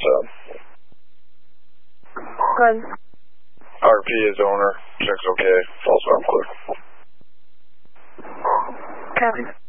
up? Good. RP is owner. Check's okay. False arm clear. Copy.